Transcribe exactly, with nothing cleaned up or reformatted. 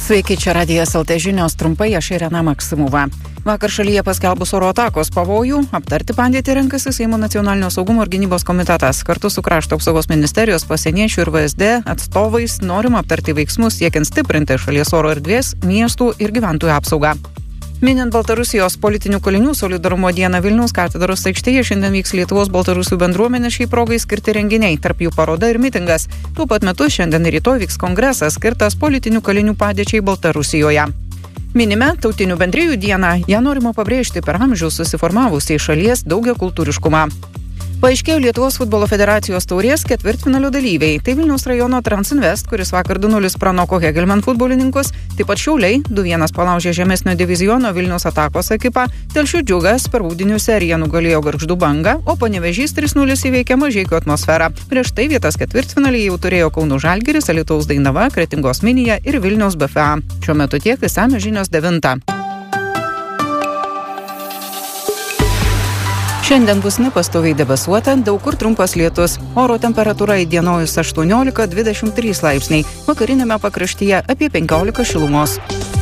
Sveiki, čia Radijas L T žinios, trumpai aš Irena Maksimova. Vakar šalyje paskelbus oro atakos pavojų, aptarti padėtį renkasi Seimo nacionalinio saugumo ir gynybos komitetas. Kartu su Krašto apsaugos ministerijos, pasieniečių ir V S D atstovais norima aptarti veiksmus siekiant stiprinti šalies oro erdvės, miestų ir gyventojų apsaugą. Minint Baltarusijos politinių kalinių solidarumo dieną Vilniaus katedros aikštėje šiandien vyks Lietuvos baltarusių bendruomenė šiai progai skirti renginiai, tarp jų paroda ir mitingas. Tuo pat metu šiandien ir rytoj vyks kongresas skirtas politinių kalinių padėčiai Baltarusijoje. Minime Tautinių bendrijų dieną, ją norima pabrėžti per amžius susiformavusiai šalies daugiakultūriškumą. Paaiškėjo Lietuvos futbolo federacijos taurės ketvirtfinalio dalyviai. Tai Vilniaus rajono Transinvest, kuris vakar du nulis pranoko Hegelman futbolininkus, taip pat Šiauliai du vienas palaužė žemesnio diviziono Vilniaus Atakos ekipą, Telšių Džiugas per baudinių seriją nugalėjo Gargždų Bangą, o Panevėžys trys nulis įveikė Mažeikių Atmosferą. Prieš tai vietas ketvirtfinalyje jau turėjo Kauno Žalgiris, Alytaus Dainava, Kretingos Minija ir Vilniaus B F A. Šiuo metu tiek, išsamios žinios devintą. Šiandien bus nepastoviai debesuota, daug kur trumpas lietus. Oro temperatūra įdienojus aštuoniolika dvidešimt trys laipsniai, vakariniame pakraštyje apie penkiolika šilumos.